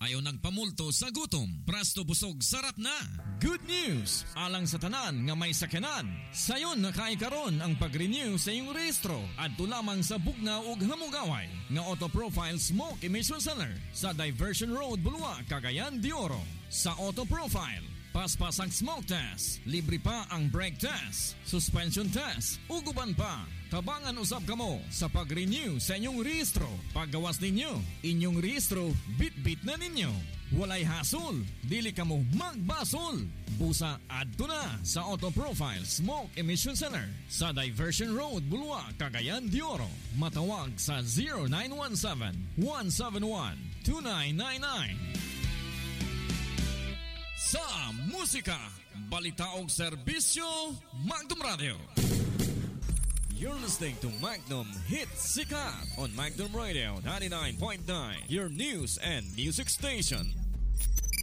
Ayaw nagpamulto sa gutom. Prasto busog sarat na. Good news! Alang sa tanan nga may sakyanan. Sayon nakaikaron ang pag-renew sa iyong rehistro. Adto lamang sa Bugnaw ug Hamugaway nga Auto Profile Smoke Emission Center sa Diversion Road, Bulua, Cagayan de Oro. Sa Auto Profile, paspas ang smoke test, libre pa ang brake test, suspension test, uguban pa. Tabangan usab kamo sa pag-renew sa inyong rehistro. Paggawas ninyo, inyong rehistro, bit-bit na ninyo. Walay hasol, dili kamo magbasol. Busa adto na sa Auto Profile Smoke Emission Center sa Diversion Road, Bulua, Cagayan de Oro. Matawag sa 0917-171-2999. Sa musika, balita og serbisyo, Magnum Radio. You're listening to Magnum Hit Sikat on Magnum Radio 99.9, your news and music station.